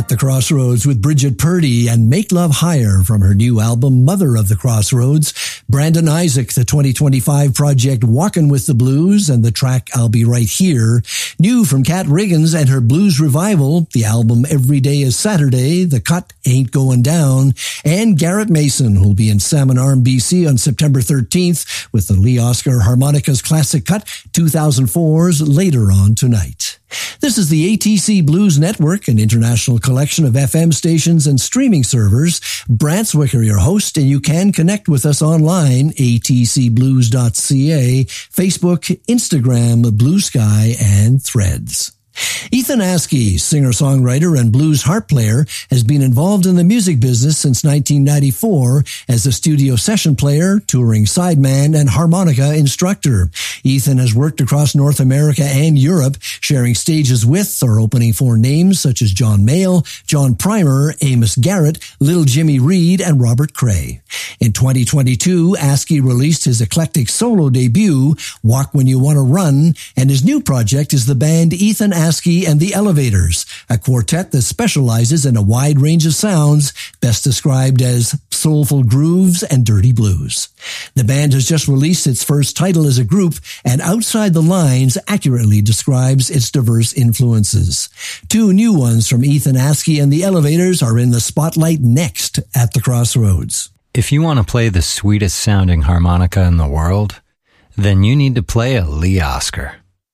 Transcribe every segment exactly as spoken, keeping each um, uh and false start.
At the Crossroads with Bridget Purdy and Make Love Higher from her new album, Mother of the Crossroads. Brandon Isaac, the twenty twenty-five project Walkin' with the Blues and the track I'll Be Right Here. New from Kat Riggins and her blues revival, the album Every Day is Saturday, The Cut Ain't Going Down. And Garrett Mason, who'll be in Salmon Arm, B C on September thirteenth with the Lee Oscar Harmonicas Classic Cut two thousand four's later on tonight. This is the A T C Blues Network, an international collection of F M stations and streaming servers. Brant Swicker, your host, and you can connect with us online, a t c blues dot c a, Facebook, Instagram, Blue Sky, and Threads. Ethan Askey, singer-songwriter and blues harp player, has been involved in the music business since nineteen ninety-four as a studio session player, touring sideman, and harmonica instructor. Ethan has worked across North America and Europe, sharing stages with or opening for names such as John Mayall, John Primer, Amos Garrett, Little Jimmy Reed, and Robert Cray. In twenty twenty-two, Askey released his eclectic solo debut, Walk When You Want to Run, and his new project is the band Ethan Askey Askey and the Elevators, a quartet that specializes in a wide range of sounds, best described as soulful grooves and dirty blues. The band has just released its first title as a group, and Outside the Lines accurately describes its diverse influences. Two new ones from Ethan Askey and the Elevators are in the spotlight next at the Crossroads. If you want to play the sweetest sounding harmonica in the world, then you need to play a Lee Oscar.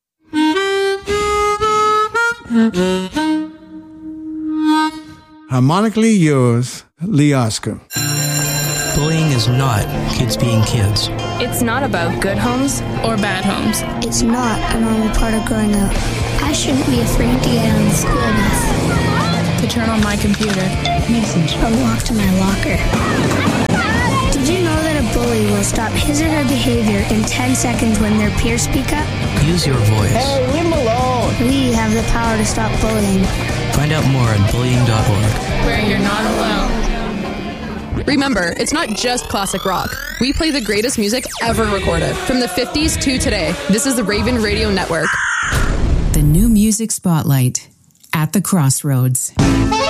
Harmonically yours, Lee Oscar. Bullying is not kids being kids. It's not about good homes or bad homes. It's not a normal part of growing up. I shouldn't be afraid to get on the school bus. To turn on my computer. Message. Or walk to my locker. Did you know that a bully will stop his or her behavior in ten seconds when their peers speak up? Use your voice. Hey, leave them alone. We have the power to stop bullying. Find out more at bullying dot org. Where you're not alone. Remember, it's not just classic rock. We play the greatest music ever recorded, from the fifties to today. This is the Raven Radio Network. The New Music Spotlight at the Crossroads.